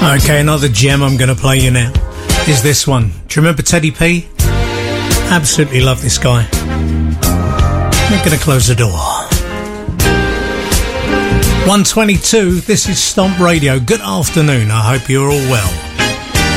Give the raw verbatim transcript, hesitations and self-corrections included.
Okay, another gem I'm going to play you now is this one. Do you remember Teddy P? Absolutely love this guy. I'm going to close the door. one twenty-two, this is Stomp Radio. Good afternoon, I hope you're all well.